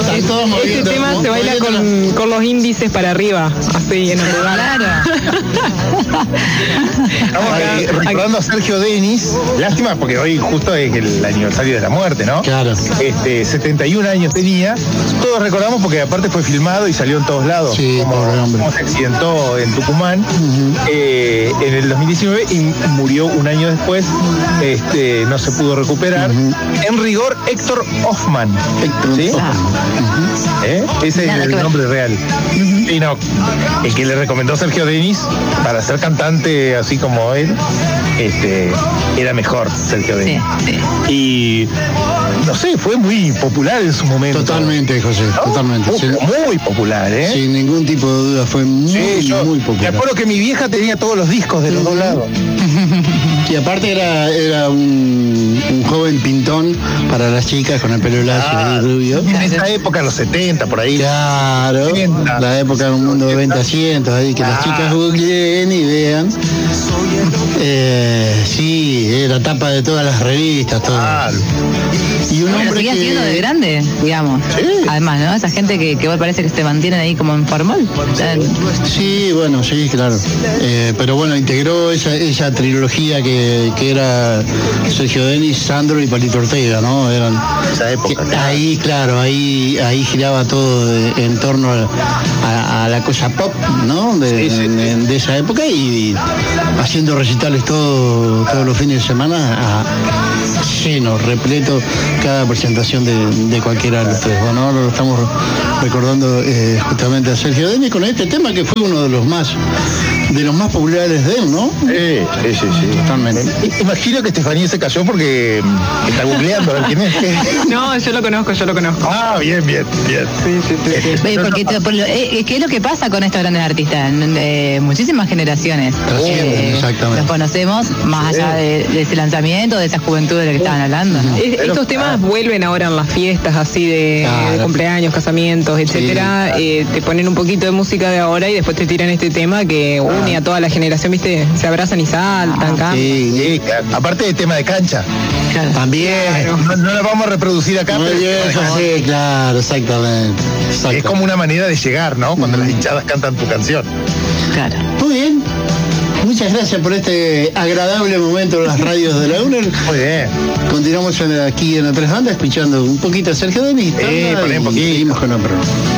Este tema se baila con los índices para arriba, así en el lugar. Estamos recordando a Sergio Denis. Lástima porque hoy justo es el aniversario de la muerte, ¿no? Claro. 71 años tenía. Todos recordamos porque aparte fue filmado y salió en todos lados. Sí, como se accidentó en Tucumán en el 2019 y murió un año después. No se pudo recuperar. En rigor, Héctor Hoffman. ¿Sí? Ese es el nombre real. Y no, el que le recomendó Sergio Denis para ser cantante así como él, era mejor Sergio Denis. Y no sé, fue muy popular en su momento. Totalmente, José, ¿no? Totalmente. Muy popular, ¿eh? Sin ningún tipo de duda, fue muy popular. Me acuerdo que mi vieja tenía todos los discos de los dos lados. Y aparte era un joven pintón para las chicas con el pelo lacio y rubio. En esa época, los 70, por ahí. Claro, 70, la época de un mundo de 20 asientos, ahí que las chicas googleen y vean. Sí, era tapa de todas las revistas, todo. Y un hombre seguía siendo de grande, digamos. Sí. Además, ¿no? Esa gente que parece que se mantienen ahí como en formal. Sí, bueno, sí, claro. Pero bueno, integró esa trilogía que era Sergio Denis, Sandro y Palito Ortega, ¿no? Eran esa época. Ahí, claro, ahí giraba todo en torno a la cosa pop, ¿no? De esa época y haciendo recitales todos los fines de semana lleno, repleto cada presentación de cualquiera de los tres. Bueno, ahora lo estamos recordando justamente a Sergio Denis con este tema que fue uno de los más populares de él, ¿no? Sí. Totalmente. Imagino que Estefanía se cayó porque está googleando a ver quién es. No, yo lo conozco. Ah, bien. Sí. Porque ¿qué es lo que pasa con estos grandes artistas? Muchísimas generaciones. Exactamente. Los conocemos más allá de ese lanzamiento, de esa juventud de la que estaban hablando, ¿no? Estos temas vuelven ahora en las fiestas así de cumpleaños, casamientos, etcétera. Te ponen un poquito de música de ahora y después te tiran este tema que une a toda la generación, ¿viste? Se abrazan y saltan, cantan. Sí, claro. Aparte del tema de cancha. Claro. También. No lo vamos a reproducir acá, pero sí, claro, exactamente. Es como una manera de llegar, ¿no? Cuando las hinchadas cantan tu canción. Claro. Muy bien. Muchas gracias por este agradable momento en las radios de la UNER. Muy bien. Continuamos aquí en la Tres Bandas escuchando un poquito a Sergio Denis. Poné un poquito. Y seguimos con el programa.